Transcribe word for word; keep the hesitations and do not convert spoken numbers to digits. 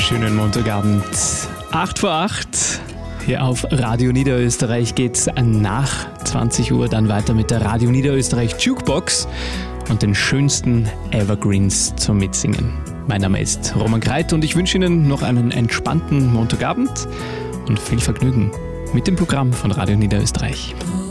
Schönen Montagabend. acht vor acht. Hier auf Radio Niederösterreich geht's nach zwanzig Uhr dann weiter mit der Radio Niederösterreich Jukebox und den schönsten Evergreens zum Mitsingen. Mein Name ist Roman Greit und ich wünsche Ihnen noch einen entspannten Montagabend und viel Vergnügen mit dem Programm von Radio Niederösterreich.